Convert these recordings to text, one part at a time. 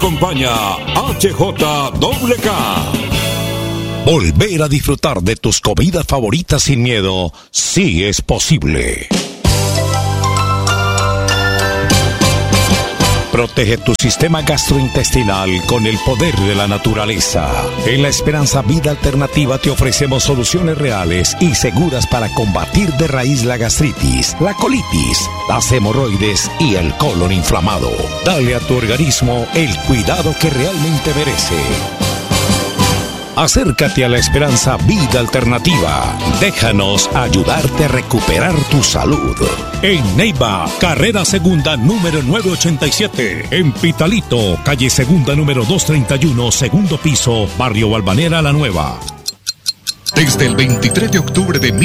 acompaña HJWK. Volver a disfrutar de tus comidas favoritas sin miedo, sí es posible. Protege tu sistema gastrointestinal con el poder de la naturaleza. En la Esperanza Vida Alternativa te ofrecemos soluciones reales y seguras para combatir de raíz la gastritis, la colitis, las hemorroides y el colon inflamado. Dale a tu organismo el cuidado que realmente merece. Acércate a la Esperanza Vida Alternativa. Déjanos ayudarte a recuperar tu salud. En Neiva, carrera segunda número 987. En Pitalito, calle segunda número 231, segundo piso, barrio Balvanera La Nueva. Desde el 23 de octubre de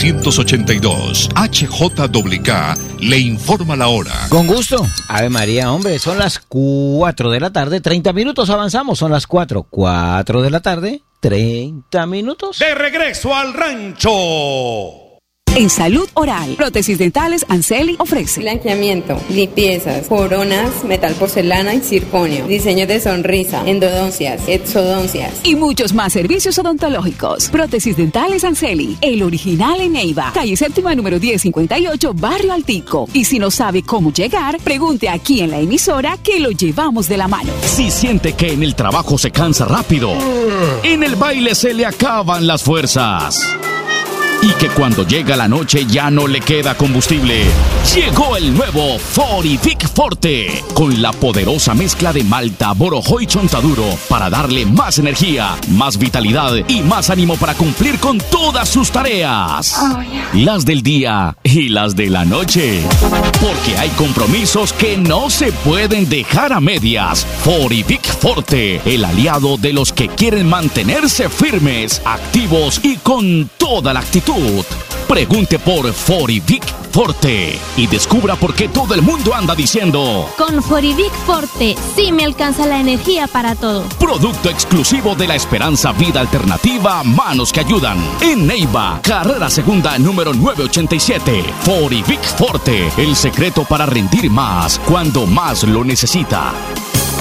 1982, HJWK le informa la hora. Con gusto. Ave María, hombre, son las 4 de la tarde, 30 minutos avanzamos, son las 4 de la tarde, 30 minutos. De regreso al rancho. En Salud Oral, prótesis dentales Anseli ofrece blanqueamiento, limpiezas, coronas, metal porcelana y circonio, diseño de sonrisa, endodoncias, exodoncias y muchos más servicios odontológicos. Prótesis dentales Anseli, el original en Neiva, calle séptima número 1058, barrio Altico. Y si no sabe cómo llegar, pregunte aquí en la emisora que lo llevamos de la mano. Si siente que en el trabajo se cansa rápido, en el baile se le acaban las fuerzas y que cuando llega la noche ya no le queda combustible, llegó el nuevo Forivic Forte, con la poderosa mezcla de malta, borojó y chontaduro para darle más energía, más vitalidad y más ánimo para cumplir con todas sus tareas. Las del día y las de la noche. Porque hay compromisos que no se pueden dejar a medias. Forivic Forte, el aliado de los que quieren mantenerse firmes, activos y con toda la actitud. Pregunte por Forivic Forte y descubra por qué todo el mundo anda diciendo: con Forivic Forte sí me alcanza la energía para todo. Producto exclusivo de la Esperanza Vida Alternativa, manos que ayudan. En Neiva, carrera segunda número 987. Forivic Forte, el secreto para rendir más cuando más lo necesita.